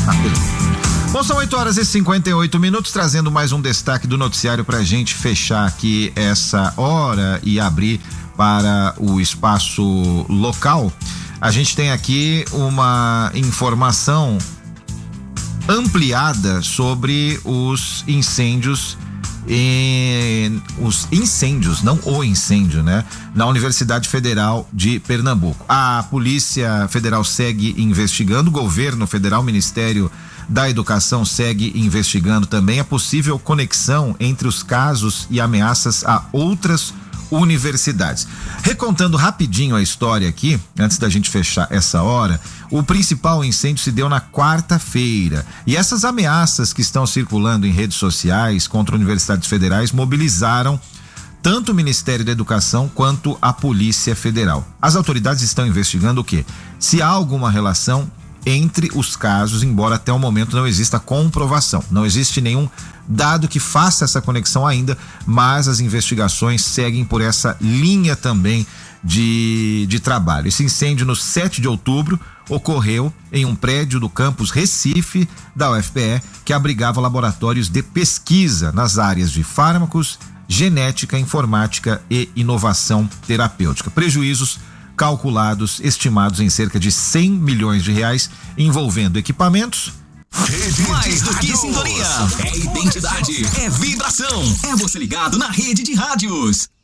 Bom, são 8h58, trazendo mais um destaque do noticiário pra gente fechar aqui essa hora e abrir para o espaço local. A gente tem aqui uma informação ampliada sobre os incêndios, não o incêndio, né? Na Universidade Federal de Pernambuco. A Polícia Federal segue investigando, o governo federal, Ministério da Educação segue investigando também a possível conexão entre os casos e ameaças a outras universidades. Recontando rapidinho a história aqui, antes da gente fechar essa hora, o principal incêndio se deu na quarta-feira e essas ameaças que estão circulando em redes sociais contra universidades federais mobilizaram tanto o Ministério da Educação quanto a Polícia Federal. As autoridades estão investigando o quê? Se há alguma relação entre os casos, embora até o momento não exista comprovação. Não existe nenhum dado que faça essa conexão ainda, mas as investigações seguem por essa linha também de trabalho. Esse incêndio no 7 de outubro ocorreu em um prédio do campus Recife da UFPE, que abrigava laboratórios de pesquisa nas áreas de fármacos, genética, informática e inovação terapêutica. Prejuízos calculados, estimados em cerca de 100 milhões de reais, envolvendo equipamentos. Mais do que sintonia, é identidade, é vibração, é você ligado na rede de rádios.